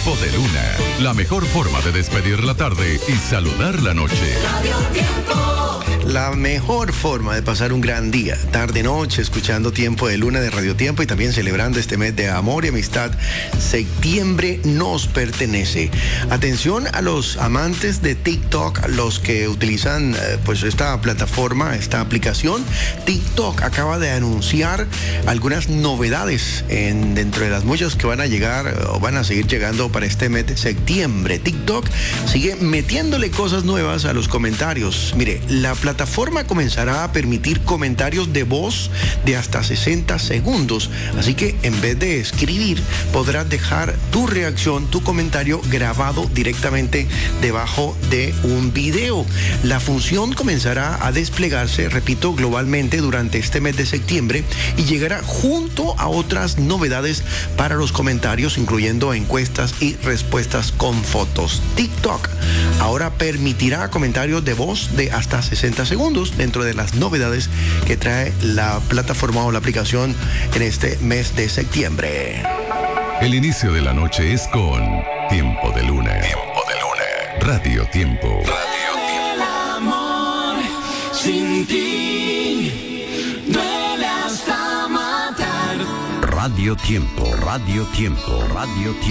Tiempo de Luna. La mejor forma de despedir la tarde y saludar la noche. Radio Tiempo. La mejor forma de pasar un gran día, tarde-noche, escuchando Tiempo de Luna de Radio Tiempo y también celebrando este mes de amor y amistad. Septiembre nos pertenece. Atención a los amantes de TikTok, los que utilizan pues esta plataforma, esta aplicación. TikTok acaba de anunciar algunas novedades dentro de las muchas que van a llegar o van a seguir llegando para este mes de septiembre. TikTok sigue metiéndole cosas nuevas a los comentarios. Mire, la plataforma comenzará a permitir comentarios de voz de hasta 60 segundos. Así que en vez de escribir, podrás dejar tu reacción, tu comentario grabado directamente debajo de un video. La función comenzará a desplegarse, repito, globalmente durante este mes de septiembre y llegará junto a otras novedades para los comentarios, incluyendo encuestas y respuestas con fotos. TikTok ahora permitirá comentarios de voz de hasta 60 segundos dentro de las novedades que trae la plataforma o la aplicación en este mes de septiembre. El inicio de la noche es con Tiempo de Luna. Tiempo de Luna. Radio Tiempo. Radio El amor sin ti duele hasta matar. Radio Tiempo, Radio Tiempo, Radio Tiempo.